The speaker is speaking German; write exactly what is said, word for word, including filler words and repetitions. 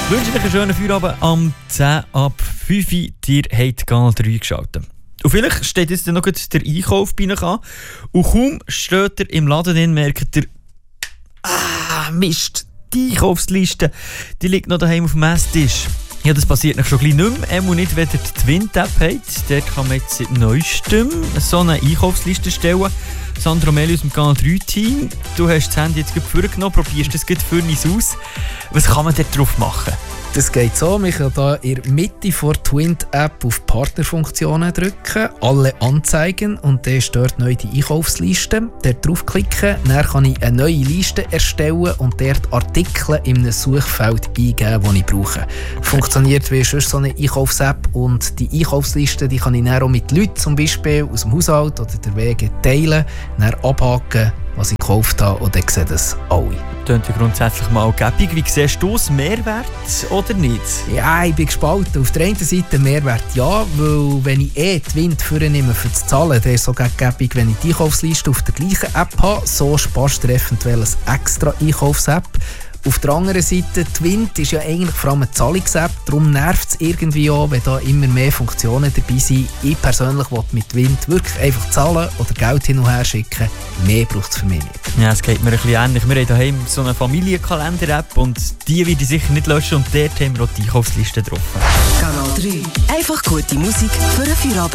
Ich wünsche euch einen schönen Feierabend am zehn ab fünf Uhr. Ihr habt Kanal drei geschaltet. Und vielleicht steht jetzt noch der Einkauf bei euch an. Und kaum steht ihr im Laden drin, merkt ihr, ah, Mist, die Einkaufsliste, die liegt noch daheim auf dem Esstisch. Ja, das passiert noch schon ein bisschen nicht mehr. Einmal nicht, wenn ihr die Twint-App habt. Dort kann man jetzt seit neuestem so eine Einkaufsliste stellen. Sandra Meli aus dem Kanal drei Team, du hast das Handy jetzt gerade vorgenommen, probierst das gerade für uns aus. Was kann man dort drauf machen? Das geht so, man kann hier in der Mitte der Twint-App auf Partnerfunktionen drücken, alle anzeigen und dann ist dort neu die Einkaufsliste. Dort draufklicken, dann kann ich eine neue Liste erstellen und dort Artikel in einem Suchfeld eingeben, die ich brauche. Funktioniert wie sonst so eine Einkaufs-App und die Einkaufsliste die kann ich dann auch mit Leuten zum Beispiel aus dem Haushalt oder der Wege teilen, dann abhaken, was ich gekauft habe und dann sehen das alle. Klingt ja grundsätzlich mal gäbig. Wie siehst du es? Mehrwert oder nicht? Ja, ich bin gespalten. Auf der einen Seite Mehrwert ja, weil wenn ich eh die Wind vornehme für das Zahlen, dann ist es so gäbig, wenn ich die Einkaufsliste auf der gleichen App habe. So sparst du eventuell eine extra Einkaufs-App. Auf der anderen Seite, Twint ist ja eigentlich vor allem eine Zahlungs-App, darum nervt es irgendwie auch, wenn da immer mehr Funktionen dabei sind. Ich persönlich will mit Twint wirklich einfach zahlen oder Geld hin und her schicken. Mehr braucht es für mich nicht. Ja, es geht mir ein bisschen ähnlich. Wir haben daheim so eine Familienkalender-App und die werde ich sicher nicht löschen und dort haben wir auch die Einkaufsliste drauf. Kanal drei. Einfach gute Musik für einen Feierabend.